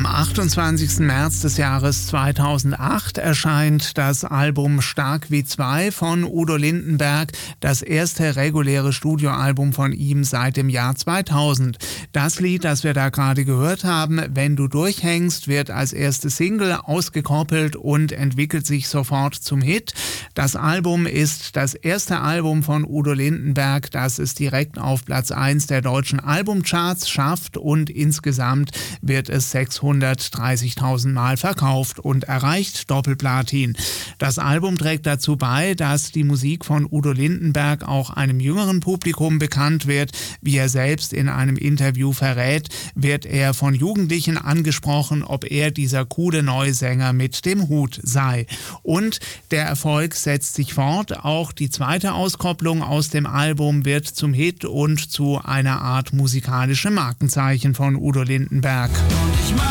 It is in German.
Am 28. März des Jahres 2008 erscheint das Album Stark wie zwei von Udo Lindenberg, das erste reguläre Studioalbum von ihm seit dem Jahr 2000. Das Lied, das wir da gerade gehört haben, Wenn du durchhängst, wird als erste Single ausgekoppelt und entwickelt sich sofort zum Hit. Das Album ist das erste Album von Udo Lindenberg, das es direkt auf Platz 1 der deutschen Albumcharts schafft, und insgesamt wird es 630.000 Mal verkauft und erreicht Doppelplatin. Das Album trägt dazu bei, dass die Musik von Udo Lindenberg auch einem jüngeren Publikum bekannt wird. Wie er selbst in einem Interview verrät, wird er von Jugendlichen angesprochen, ob er dieser coole neue Sänger mit dem Hut sei. Und der Erfolg setzt sich fort. Auch die zweite Auskopplung aus dem Album wird zum Hit und zu einer Art musikalischem Markenzeichen von Udo Lindenberg.